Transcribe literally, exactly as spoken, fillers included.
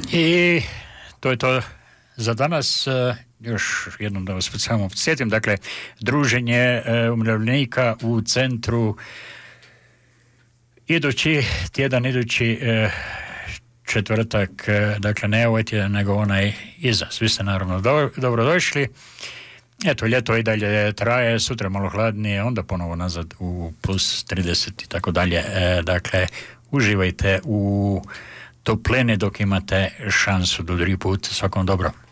I to je to za danas. Još jednom da vas samo podsjetim, dakle, druženje umirovljenika u centru idući tjedan, idući četvrtak, dakle ne ovaj tjedan, nego onaj iza. Svi ste naravno do, dobrodošli. Eto, ljeto i dalje traje, sutra malo hladnije, onda ponovo nazad u plus trideset i tako dalje. Dakle, uživajte u toplini dok imate šansu do drugi put. Svakom dobro.